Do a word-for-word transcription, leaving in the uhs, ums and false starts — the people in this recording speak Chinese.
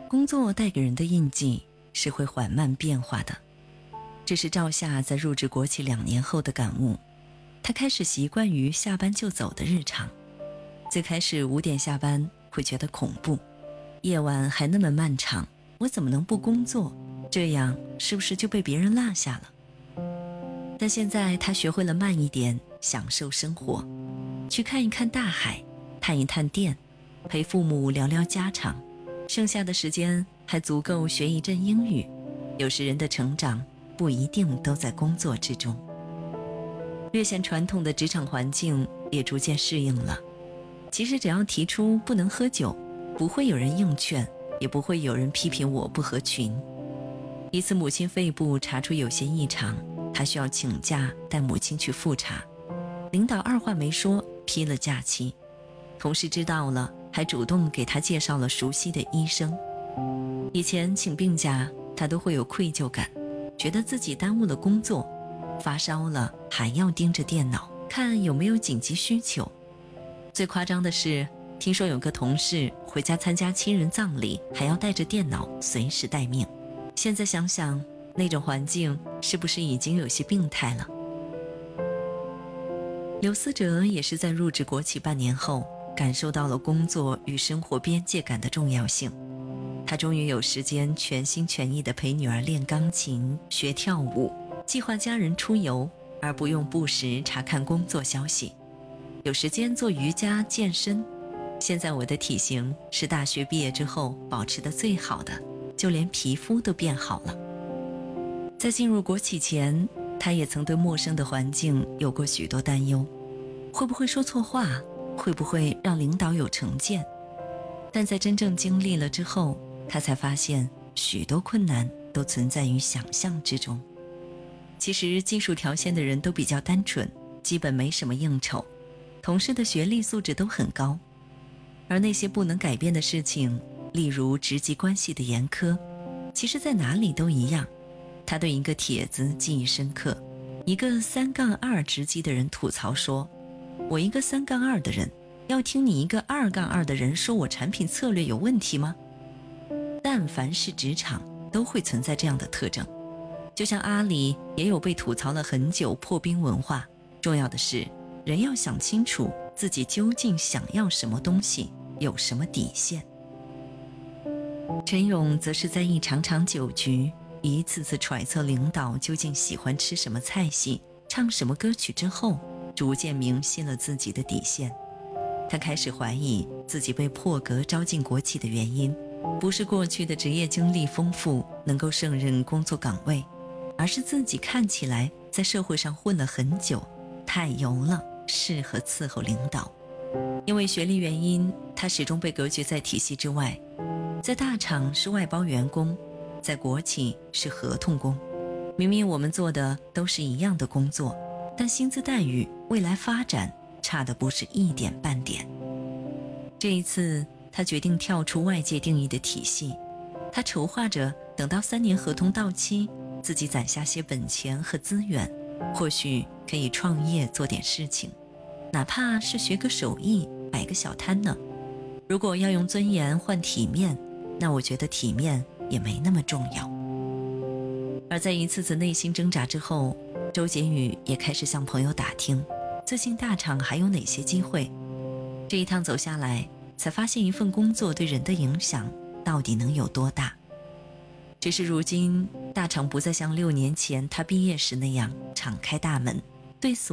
工作带给人的印记是会缓慢变化的，这是赵夏在入职国企两年后的感悟。他开始习惯于下班就走的日常，最开始五点下班会觉得恐怖，夜晚还那么漫长，我怎么能不工作？这样是不是就被别人落下了？但现在他学会了慢一点，享受生活，去看一看大海，探一探店，陪父母聊聊家常，剩下的时间还足够学一阵英语。有时人的成长不一定都在工作之中。略显传统的职场环境也逐渐适应了。其实只要提出不能喝酒，不会有人硬劝，也不会有人批评我不合群。一次母亲肺部查出有些异常，他需要请假带母亲去复查，领导二话没说批了假期。同事知道了，还主动给他介绍了熟悉的医生。以前请病假他都会有愧疚感，觉得自己耽误了工作，发烧了还要盯着电脑看有没有紧急需求。最夸张的是，听说有个同事回家参加亲人葬礼还要带着电脑随时待命。现在想想，那种环境是不是已经有些病态了？刘思哲也是在入职国企半年后，感受到了工作与生活边界感的重要性。他终于有时间全心全意地陪女儿练钢琴、学跳舞，计划家人出游，而不用不时查看工作消息。有时间做瑜伽、健身。现在我的体型是大学毕业之后保持得最好的，就连皮肤都变好了。在进入国企前，他也曾对陌生的环境有过许多担忧，会不会说错话，会不会让领导有成见。但在真正经历了之后，他才发现许多困难都存在于想象之中。其实技术条线的人都比较单纯，基本没什么应酬，同事的学历素质都很高。而那些不能改变的事情，例如职级关系的严苛，其实在哪里都一样。他对一个帖子记忆深刻，一个三杠二职级的人吐槽说，我一个三杠二的人，要听你一个二杠二的人说我产品策略有问题吗？但凡是职场都会存在这样的特征，就像阿里也有被吐槽了很久破冰文化。重要的是人要想清楚自己究竟想要什么东西，有什么底线。陈勇则是在一场场酒局，一次次揣测领导究竟喜欢吃什么菜系，唱什么歌曲之后，逐渐明晰了自己的底线。他开始怀疑自己被破格招进国企的原因，不是过去的职业经历丰富能够胜任工作岗位，而是自己看起来在社会上混了很久，太油了，适合伺候领导。因为学历原因，他始终被隔绝在体系之外，在大厂是外包员工，在国企是合同工。明明我们做的都是一样的工作，但薪资待遇、未来发展差的不是一点半点。这一次他决定跳出外界定义的体系，他筹划着等到三年合同到期，自己攒下些本钱和资源，或许可以创业做点事情，哪怕是学个手艺，摆个小摊呢。如果要用尊严换体面，那我觉得体面也没那么重要。而在一次次内心挣扎之后，周杰宇也开始向朋友打听，最近大厂还有哪些机会。这一趟走下来，才发现一份工作对人的影响到底能有多大。只是如今大厂不再像六年前他毕业时那样敞开大门，对所